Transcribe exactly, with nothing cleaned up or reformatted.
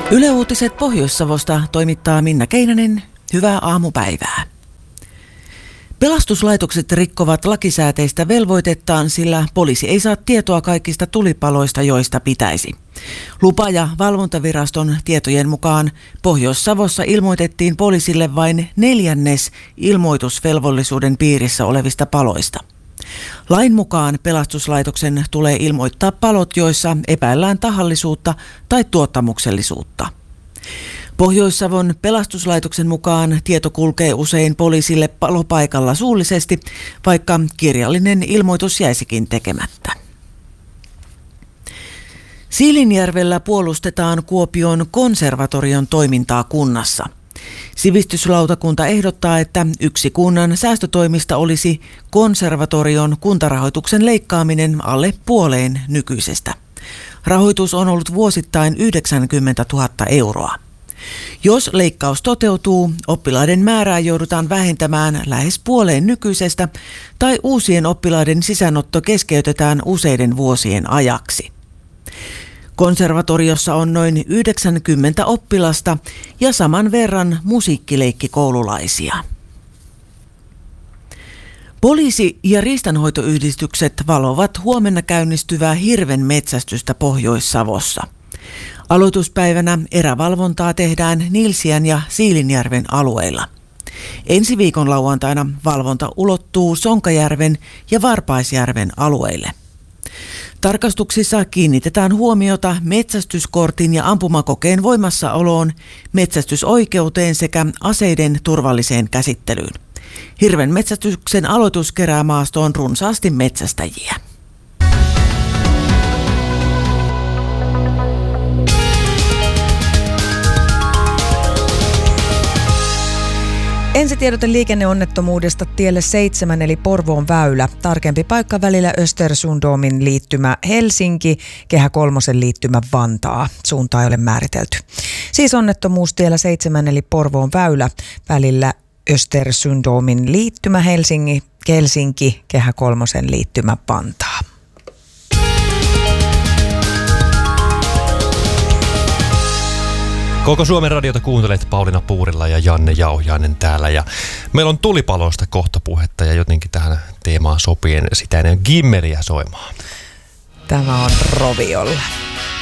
Yle Uutiset Pohjois-Savosta toimittaa Minna Keinänen. Hyvää aamupäivää. Pelastuslaitokset rikkovat lakisääteistä velvoitettaan, sillä poliisi ei saa tietoa kaikista tulipaloista, joista pitäisi. Lupa- ja valvontaviraston tietojen mukaan Pohjois-Savossa ilmoitettiin poliisille vain neljännes ilmoitusvelvollisuuden piirissä olevista paloista. Lain mukaan pelastuslaitoksen tulee ilmoittaa palot, joissa epäillään tahallisuutta tai tuottamuksellisuutta. Pohjois-Savon pelastuslaitoksen mukaan tieto kulkee usein poliisille palopaikalla suullisesti, vaikka kirjallinen ilmoitus jäisikin tekemättä. Siilinjärvellä puolustetaan Kuopion konservatorion toimintaa kunnassa. Sivistyslautakunta ehdottaa, että yksi kunnan säästötoimista olisi konservatorion kuntarahoituksen leikkaaminen alle puoleen nykyisestä. Rahoitus on ollut vuosittain yhdeksänkymmentätuhatta euroa. Jos leikkaus toteutuu, oppilaiden määrää joudutaan vähentämään lähes puoleen nykyisestä tai uusien oppilaiden sisäänotto keskeytetään useiden vuosien ajaksi. Konservatoriossa on noin yhdeksänkymmentä oppilasta ja saman verran musiikkileikkikoululaisia. Poliisi- ja riistanhoitoyhdistykset valovat huomenna käynnistyvää hirven metsästystä Pohjois-Savossa. Aloituspäivänä erävalvontaa tehdään Nilsiän ja Siilinjärven alueilla. Ensi viikon lauantaina valvonta ulottuu Sonkajärven ja Varpaisjärven alueille. Tarkastuksissa kiinnitetään huomiota metsästyskortin ja ampumakokeen voimassaoloon, metsästysoikeuteen sekä aseiden turvalliseen käsittelyyn. Hirven metsästyksen aloitus kerää maastoon runsaasti metsästäjiä. Ensitiedote liikenneonnettomuudesta tielle seitsemän eli Porvoon väylä. Tarkempi paikka välillä Östersundomin liittymä Helsinki, Kehä kolmosen liittymä Vantaa. Suuntaa ei ole määritelty. Siis onnettomuus tiellä seitsemän eli Porvoon väylä välillä Östersundomin liittymä Helsinki, Helsinki, Kehä kolmosen liittymä Vantaa. Koko Suomen radiota kuuntelet Pauliina Puurilla ja Janne Jauhiainen täällä. Ja meillä on tulipaloista kohta puhetta ja jotenkin tähän teemaan sopien sitä ennen gimmeliä soimaan. Tämä on Roviolla.